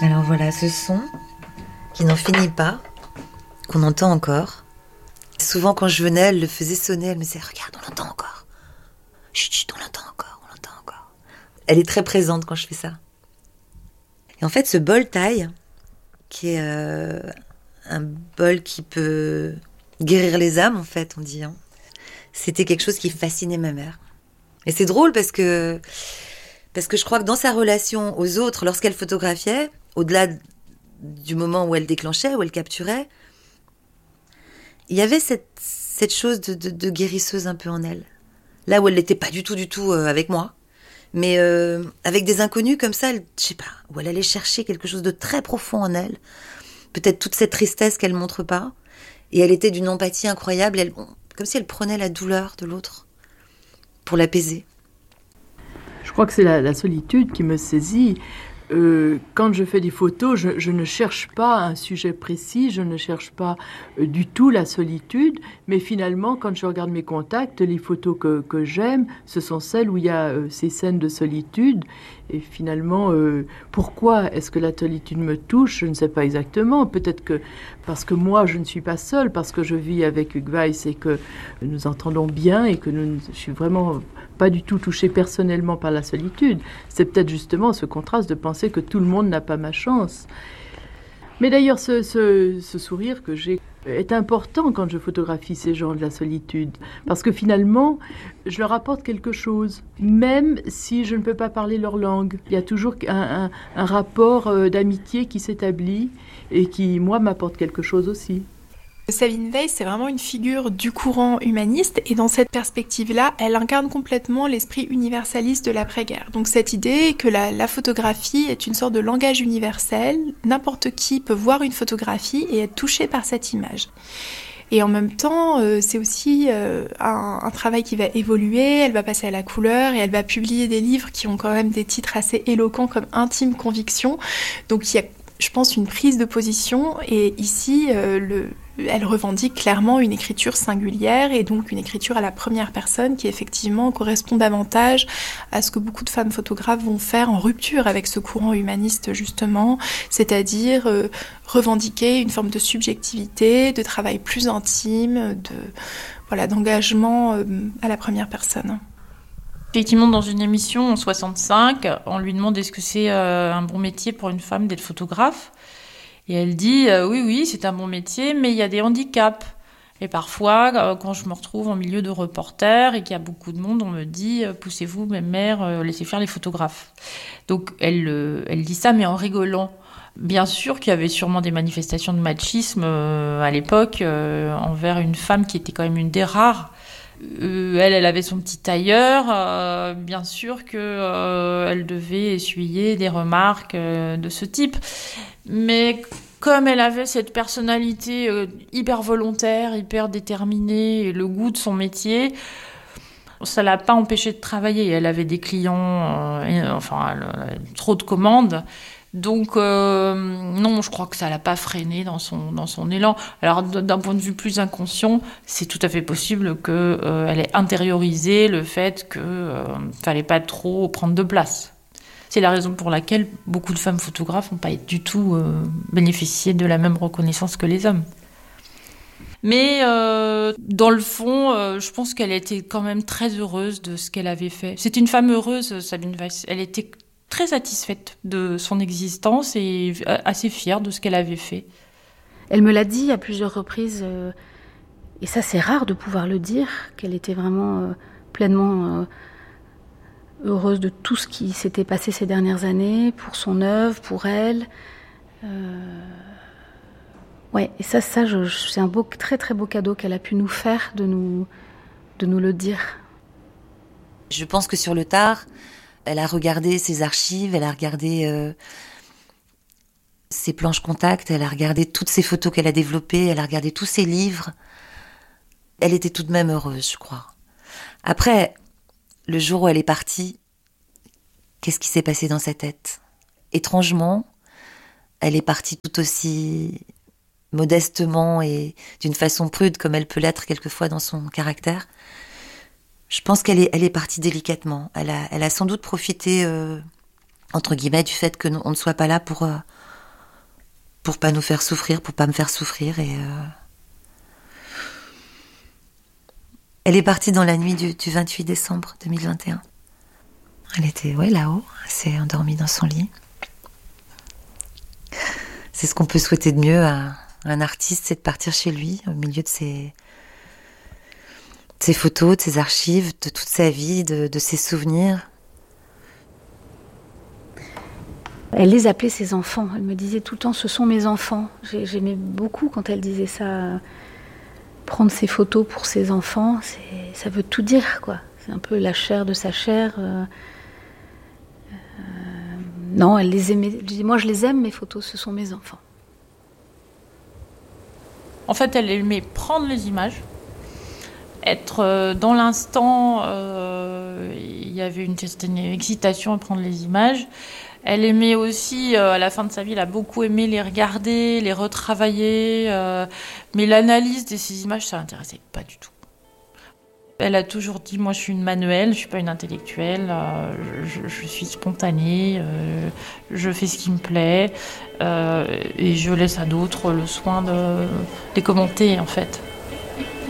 Alors voilà, ce son qui n'en finit pas, qu'on entend encore. Souvent quand je venais, elle le faisait sonner, elle me disait « Regarde, on l'entend encore. Chut, chut, on l'entend encore, on l'entend encore. » Elle est très présente quand je fais ça. Et en fait, ce bol taille, qui est un bol qui peut guérir les âmes, en fait, on dit. C'était quelque chose qui fascinait ma mère. Et c'est drôle parce que je crois que dans sa relation aux autres, lorsqu'elle photographiait, au-delà du moment où elle déclenchait, où elle capturait, il y avait cette chose de guérisseuse un peu en elle. Là où elle n'était pas du tout avec moi, mais avec des inconnus comme ça, je sais pas, où elle allait chercher quelque chose de très profond en elle, peut-être toute cette tristesse qu'elle montre pas, et elle était d'une empathie incroyable, comme si elle prenait la douleur de l'autre pour l'apaiser. Je crois que c'est la solitude qui me saisit. Quand je fais des photos, je ne cherche pas un sujet précis, je ne cherche pas du tout la solitude, mais finalement, quand je regarde mes contacts, les photos que j'aime, ce sont celles où il y a ces scènes de solitude. Et finalement, pourquoi est-ce que la solitude me touche? Je ne sais pas exactement. Peut-être que parce que moi, je ne suis pas seule, parce que je vis avec Hugues Weiss et que nous entendons bien et que je suis vraiment pas du tout touchée personnellement par la solitude. C'est peut-être justement ce contraste de penser que tout le monde n'a pas ma chance. Mais d'ailleurs, ce sourire que j'ai est important quand je photographie ces gens de la solitude, parce que finalement, je leur apporte quelque chose, même si je ne peux pas parler leur langue. Il y a toujours un rapport d'amitié qui s'établit et qui, moi, m'apporte quelque chose aussi. Sabine Weiss, c'est vraiment une figure du courant humaniste et dans cette perspective-là, elle incarne complètement l'esprit universaliste de l'après-guerre. Donc cette idée que la photographie est une sorte de langage universel, n'importe qui peut voir une photographie et être touché par cette image. Et en même temps, c'est aussi un travail qui va évoluer, elle va passer à la couleur et elle va publier des livres qui ont quand même des titres assez éloquents comme Intime Conviction. Donc il y a, je pense, une prise de position et ici, elle revendique clairement une écriture singulière et donc une écriture à la première personne qui effectivement correspond davantage à ce que beaucoup de femmes photographes vont faire en rupture avec ce courant humaniste justement, c'est-à-dire revendiquer une forme de subjectivité, de travail plus intime, d'engagement à la première personne. Effectivement, dans une émission en 65, on lui demande est-ce que c'est un bon métier pour une femme d'être photographe ? Et elle dit oui, c'est un bon métier, mais il y a des handicaps. Et parfois, quand je me retrouve en milieu de reporters et qu'il y a beaucoup de monde, on me dit poussez-vous, mes mères, laissez faire les photographes. Donc elle dit ça, mais en rigolant. Bien sûr qu'il y avait sûrement des manifestations de machisme à l'époque envers une femme qui était quand même une des rares. Elle avait son petit tailleur, bien sûr qu'elle devait essuyer des remarques de ce type. Mais comme elle avait cette personnalité hyper volontaire, hyper déterminée, et le goût de son métier, ça ne l'a pas empêchée de travailler. Elle avait des clients, elle avait trop de commandes. Donc non, je crois que ça l'a pas freiné dans son élan. Alors d'un point de vue plus inconscient, c'est tout à fait possible que elle ait intériorisé le fait que fallait pas trop prendre de place. C'est la raison pour laquelle beaucoup de femmes photographes n'ont pas du tout bénéficié de la même reconnaissance que les hommes. Mais dans le fond, je pense qu'elle était quand même très heureuse de ce qu'elle avait fait. C'est une femme heureuse, Sabine Weiss. Elle était très satisfaite de son existence et assez fière de ce qu'elle avait fait. Elle me l'a dit à plusieurs reprises, et ça c'est rare de pouvoir le dire, qu'elle était vraiment pleinement heureuse de tout ce qui s'était passé ces dernières années, pour son œuvre, pour elle. Ouais, et ça c'est un très très beau cadeau qu'elle a pu nous faire de nous le dire. Je pense que sur le tard, elle a regardé ses archives, elle a regardé ses planches contact, elle a regardé toutes ses photos qu'elle a développées, elle a regardé tous ses livres. Elle était tout de même heureuse, je crois. Après, le jour où elle est partie, qu'est-ce qui s'est passé dans sa tête ? Étrangement, elle est partie tout aussi modestement et d'une façon prude comme elle peut l'être quelquefois dans son caractère. Je pense qu'elle est partie délicatement. Elle a sans doute profité, entre guillemets, du fait qu'on ne soit pas là pour pour pas nous faire souffrir, pour pas me faire souffrir. Et elle est partie dans la nuit du 28 décembre 2021. Elle était là-haut, elle s'est endormie dans son lit. C'est ce qu'on peut souhaiter de mieux à un artiste, c'est de partir chez lui, au milieu de ses photos, de ses archives, de toute sa vie, de ses souvenirs. Elle les appelait ses enfants. Elle me disait tout le temps, ce sont mes enfants. J'aimais beaucoup quand elle disait ça. Prendre ses photos pour ses enfants, ça veut tout dire, quoi. C'est un peu la chair de sa chair. Non, elle les aimait. Je dis, moi, je les aime, mes photos, ce sont mes enfants. En fait, elle aimait prendre les images, être dans l'instant. Il y avait une certaine excitation à prendre les images. Elle aimait aussi, à la fin de sa vie, elle a beaucoup aimé les regarder, les retravailler, mais l'analyse de ces images, ça l'intéressait pas du tout. Elle a toujours dit, moi je suis une manuelle, je suis pas une intellectuelle, je suis spontanée, je fais ce qui me plaît, et je laisse à d'autres le soin de les commenter en fait.